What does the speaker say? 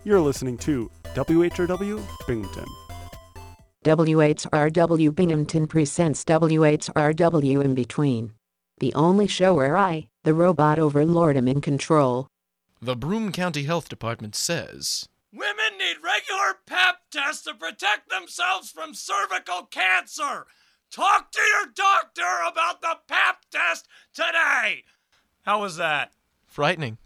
You're listening to WHRW Binghamton. WHRW Binghamton presents WHRW In Between. The only show where I, the robot overlord, am in control. The Broome County Health Department says, women need regular pap tests to protect themselves from cervical cancer. Talk to your doctor about the pap test today. How was that? frightening.